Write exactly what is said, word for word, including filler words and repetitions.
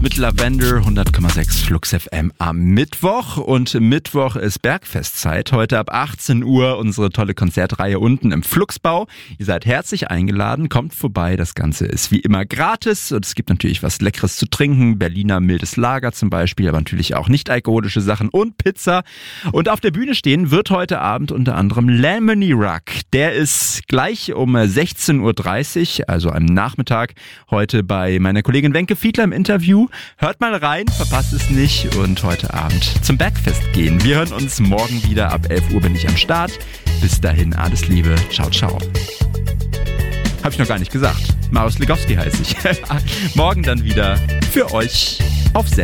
mit Lavender, hundert Komma sechs Flux F M am Mittwoch. Und Mittwoch ist Bergfestzeit. Heute ab achtzehn Uhr unsere tolle Konzertreihe unten im Fluxbau. Ihr seid herzlich eingeladen, kommt vorbei. Das Ganze ist wie immer gratis und es gibt natürlich was Leckeres zu trinken. Berliner mildes Lager zum Beispiel, aber natürlich auch nicht alkoholische Sachen und Pizza. Und auf der Bühne stehen wird heute Abend unter anderem Lemony Ruck. Der ist gleich um sechzehn Uhr dreißig, also am Nachmittag, heute bei meiner Kollegin Wenke Fiedler im Interview. Hört mal rein, verpasst es nicht und heute Abend zum Bergfest gehen. Wir hören uns morgen wieder. Ab elf Uhr bin ich am Start. Bis dahin, alles Liebe. Ciao, ciao. Hab ich noch gar nicht gesagt. Marius Legowski heiße ich. Morgen dann wieder für euch auf Sendung.